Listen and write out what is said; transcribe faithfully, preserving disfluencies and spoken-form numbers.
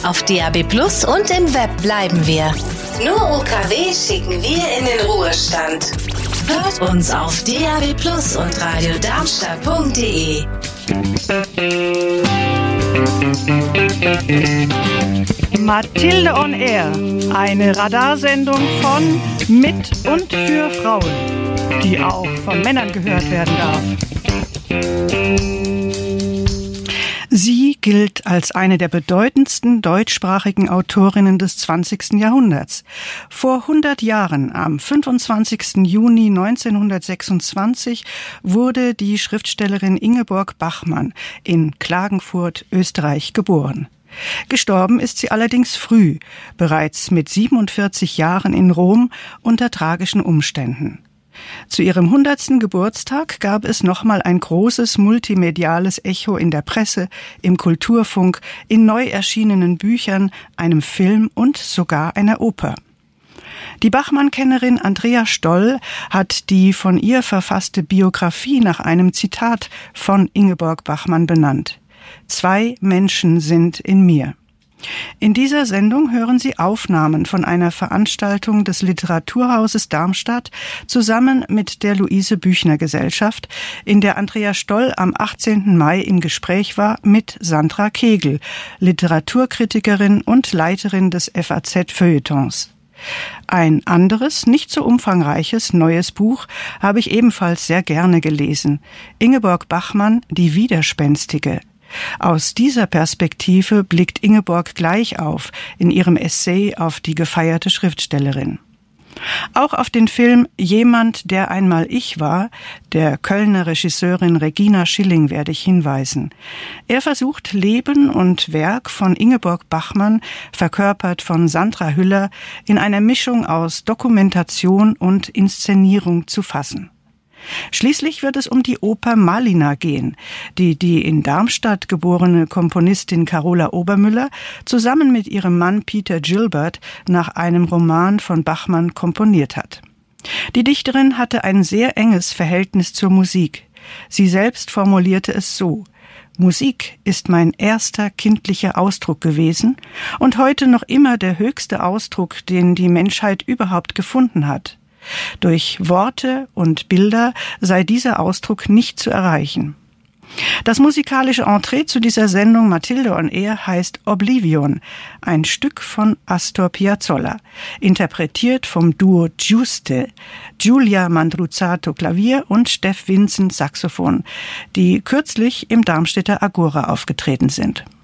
Auf D A B Plus und im Web bleiben wir. Nur O K W schicken wir in den Ruhestand. Hört uns auf D A B Plus und radiodarmstadt punkt de. Mathilde on Air, eine Radarsendung von, mit und für Frauen, die auch von Männern gehört werden darf. Sie gilt als eine der bedeutendsten deutschsprachigen Autorinnen des zwanzigsten Jahrhunderts. Vor hundert Jahren, am fünfundzwanzigsten Juni neunzehnhundertsechsundzwanzig, wurde die Schriftstellerin Ingeborg Bachmann in Klagenfurt, Österreich, geboren. Gestorben ist sie allerdings früh, bereits mit siebenundvierzig Jahren in Rom unter tragischen Umständen. Zu ihrem hundertsten Geburtstag gab es nochmal ein großes multimediales Echo in der Presse, im Kulturfunk, in neu erschienenen Büchern, einem Film und sogar einer Oper. Die Bachmann-Kennerin Andrea Stoll hat die von ihr verfasste Biografie nach einem Zitat von Ingeborg Bachmann benannt. Zwei Menschen sind in mir. In dieser Sendung hören Sie Aufnahmen von einer Veranstaltung des Literaturhauses Darmstadt zusammen mit der Luise-Büchner-Gesellschaft, in der Andrea Stoll am achtzehnten Mai im Gespräch war mit Sandra Kegel, Literaturkritikerin und Leiterin des F A Z-Feuilletons. Ein anderes, nicht so umfangreiches, neues Buch habe ich ebenfalls sehr gerne gelesen. Ingeborg Bachmann, die Widerspenstige. Aus dieser Perspektive blickt Ingeborg gleich auf in ihrem Essay auf die gefeierte Schriftstellerin. Auch auf den Film Jemand, der einmal ich war, der Kölner Regisseurin Regina Schilling, werde ich hinweisen. Er versucht, Leben und Werk von Ingeborg Bachmann, verkörpert von Sandra Hüller, in einer Mischung aus Dokumentation und Inszenierung zu fassen. Schließlich wird es um die Oper Malina gehen, die die in Darmstadt geborene Komponistin Carola Obermüller zusammen mit ihrem Mann Peter Gilbert nach einem Roman von Bachmann komponiert hat. Die Dichterin hatte ein sehr enges Verhältnis zur Musik. Sie selbst formulierte es so: Musik ist mein erster kindlicher Ausdruck gewesen und heute noch immer der höchste Ausdruck, den die Menschheit überhaupt gefunden hat. Durch Worte und Bilder sei dieser Ausdruck nicht zu erreichen. Das musikalische Entree zu dieser Sendung Mathilde on Air heißt Oblivion, ein Stück von Astor Piazzolla, interpretiert vom Duo Giuste, Giulia Mandruzato Klavier und Steff Vincent Saxophon, die kürzlich im Darmstädter Agora aufgetreten sind.